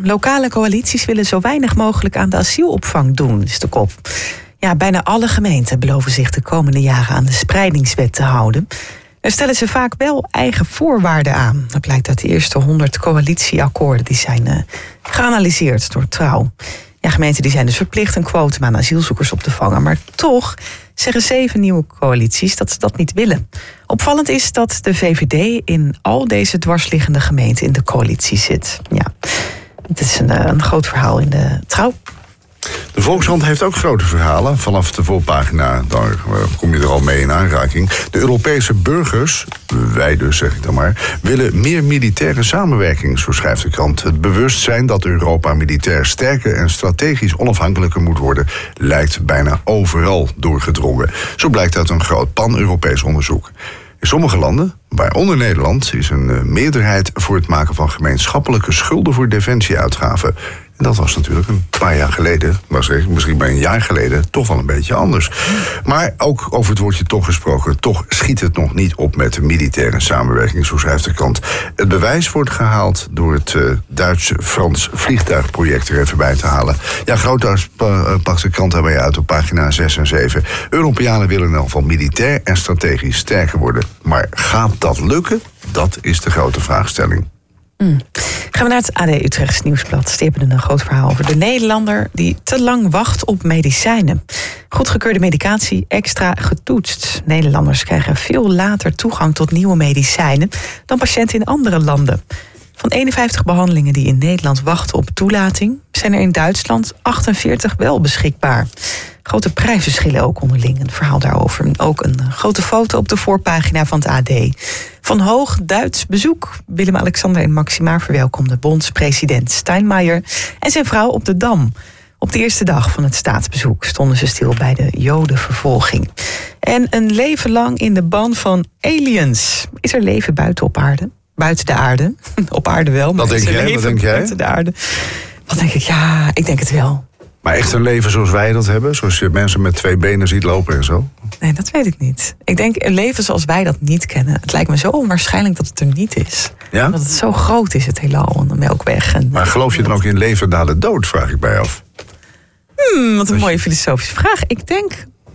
Lokale coalities willen zo weinig mogelijk aan de asielopvang doen, is de kop. Ja, bijna alle gemeenten beloven zich de komende jaren aan de spreidingswet te houden. Daar stellen ze vaak wel eigen voorwaarden aan. Dat blijkt uit de eerste 100 coalitieakkoorden die zijn geanalyseerd door Trouw. Ja, gemeenten die zijn dus verplicht een quotum aan asielzoekers op te vangen. Maar toch zeggen 7 nieuwe coalities dat ze dat niet willen. Opvallend is dat de VVD in al deze dwarsliggende gemeenten in de coalitie zit. Ja, het is een groot verhaal in de Trouw. De Volkskrant heeft ook grote verhalen. Vanaf de voorpagina, daar kom je er al mee in aanraking. De Europese burgers, wij dus zeg ik dan maar, willen meer militaire samenwerking, zo schrijft de krant. Het bewustzijn dat Europa militair sterker en strategisch onafhankelijker moet worden, lijkt bijna overal doorgedrongen. Zo blijkt uit een groot pan-Europees onderzoek. In sommige landen, waaronder Nederland, is een meerderheid voor het maken van gemeenschappelijke schulden voor defensieuitgaven. En dat was natuurlijk een paar jaar geleden, misschien maar een jaar geleden, toch wel een beetje anders. Maar ook over het woordje toch gesproken, toch schiet het nog niet op met de militaire samenwerking, zo schrijft de krant. Het bewijs wordt gehaald door het Duits-Frans vliegtuigproject er even bij te halen. Ja, grootuit pakt de krant daarbij uit op pagina 6 en 7. Europeanen willen in ieder geval militair en strategisch sterker worden. Maar gaat dat lukken? Dat is de grote vraagstelling. Gaan we naar het AD Utrechts Nieuwsblad. Die hebben een groot verhaal over de Nederlander die te lang wacht op medicijnen. Goedgekeurde medicatie extra getoetst. Nederlanders krijgen veel later toegang tot nieuwe medicijnen dan patiënten in andere landen. Van 51 behandelingen die in Nederland wachten op toelating, zijn er in Duitsland 48 wel beschikbaar. Grote prijsverschillen ook onderling. Een verhaal daarover. Ook een grote foto op de voorpagina van het AD. Van hoog Duits bezoek. Willem-Alexander en Maxima verwelkomden bondspresident Steinmeier en zijn vrouw op de Dam. Op de eerste dag van het staatsbezoek stonden ze stil bij de Jodenvervolging. En een leven lang in de ban van aliens. Is er leven buiten op aarde? Buiten de aarde. Op aarde wel, maar wat denk jij? Buiten de aarde. Wat denk ik? Ja, ik denk het wel. Maar echt een leven zoals wij dat hebben? Zoals je mensen met 2 benen ziet lopen en zo? Nee, dat weet ik niet. Ik denk een leven zoals wij dat niet kennen. Het lijkt me zo onwaarschijnlijk dat het er niet is. Ja? Dat het zo groot is, het heelal en de Melkweg. En maar geloof je dan ook in leven na de dood, vraag ik mij af. Wat een mooie filosofische vraag. Ik denk,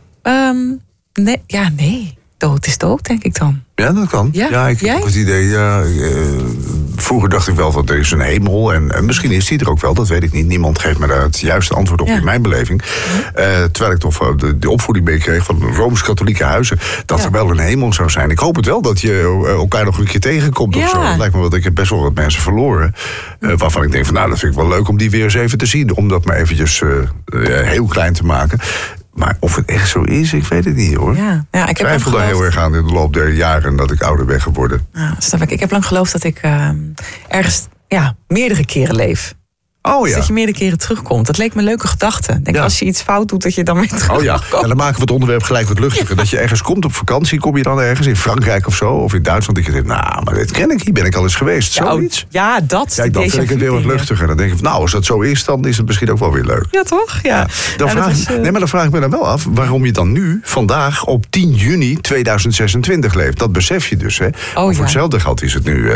nee. Dood is dood, denk ik dan. Ja, dat kan. Ja, ik heb ook het idee. Vroeger dacht ik wel dat er is een hemel. En misschien is die er ook wel, dat weet ik niet. Niemand geeft me daar het juiste antwoord op in mijn beleving. Terwijl ik toch de opvoeding meekreeg van Rooms-Katholieke huizen. Dat er wel een hemel zou zijn. Ik hoop het wel dat je elkaar nog een keer tegenkomt of zo. Het lijkt me wel dat ik heb best wel wat mensen verloren. Waarvan ik denk van dat vind ik wel leuk om die weer eens even te zien. Om dat maar eventjes heel klein te maken. Maar of het echt zo is, ik weet het niet hoor. Ik twijfel daar heel erg aan in de loop der jaren dat ik ouder ben geworden. Snap ik. Ik heb lang geloofd dat ik ergens meerdere keren leef. Oh dus ja. dat je meerdere keren terugkomt. Dat leek me een leuke gedachte. Denk als je iets fout doet, dat je dan weer terugkomt. Oh ja, en dan maken we het onderwerp gelijk wat luchtiger. Dat je ergens komt op vakantie, kom je dan ergens in Frankrijk of zo, of in Duitsland. Dat je denkt, maar dit ken ik, hier ben ik al eens geweest. Zoiets. Ja, dat. Kijk, dan vind ik het heel wat luchtiger. Dan denk ik, als dat zo is, dan is het misschien ook wel weer leuk. Ja, toch? Ja. Dan vraag ik me dan wel af waarom je dan nu, vandaag, op 10 juni 2026 leeft. Dat besef je dus, hè. Voor hetzelfde geld is het nu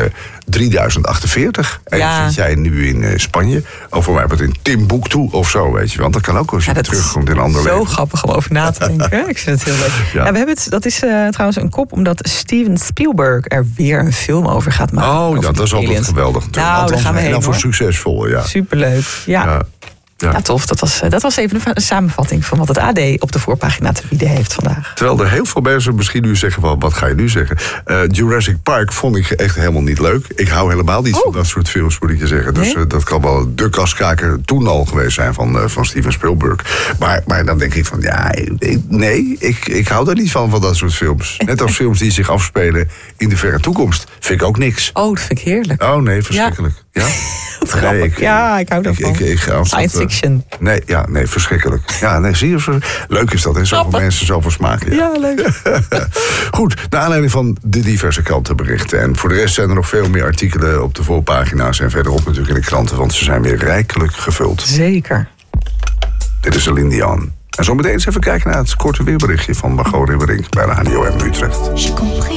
3048. En zit jij nu in Spanje. Of voor mij het in Timbuktu of zo, weet je. Want dat kan ook als je terugkomt in een ander leven. Zo grappig om over na te denken. Ik vind het heel leuk. Ja. We hebben dat is trouwens een kop, omdat Steven Spielberg er weer een film over gaat maken. Oh ja, dat is altijd geweldig. Nou, daar gaan we heen, en dan voor succesvol, ja. Superleuk, ja. Ja, tof. Dat was even een samenvatting van wat het AD op de voorpagina te bieden heeft vandaag. Terwijl er heel veel mensen misschien nu zeggen, wat ga je nu zeggen? Jurassic Park vond ik echt helemaal niet leuk. Ik hou helemaal niet van dat soort films, moet ik je zeggen. Dus dat kan wel de kaskaker toen al geweest zijn van Steven Spielberg. Maar dan denk ik van, ik hou daar niet van dat soort films. Net als films die zich afspelen in de verre toekomst. Vind ik ook niks. Oh, dat vind ik heerlijk. Oh nee, verschrikkelijk. Ja? Grappig. Ik hou daarvan. Science fiction. Nee, verschrikkelijk. Ja, nee, zie je, leuk is dat, hè? Zoveel mensen, zoveel smaak. Ja, leuk. Goed, naar aanleiding van de diverse krantenberichten. En voor de rest zijn er nog veel meer artikelen op de voorpagina's en verderop natuurlijk in de kranten, want ze zijn weer rijkelijk gevuld. Zeker. Dit is Celine Dion. En zometeen eens even kijken naar het korte weerberichtje van Margot Ribberink bij de HDOM Utrecht.